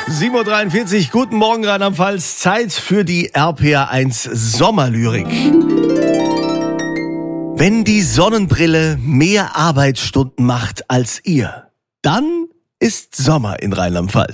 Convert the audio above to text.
7:43 Uhr, guten Morgen Rheinland-Pfalz, Zeit für die RPR1 Sommerlyrik. Wenn die Sonnenbrille mehr Arbeitsstunden macht als ihr, dann ist Sommer in Rheinland-Pfalz.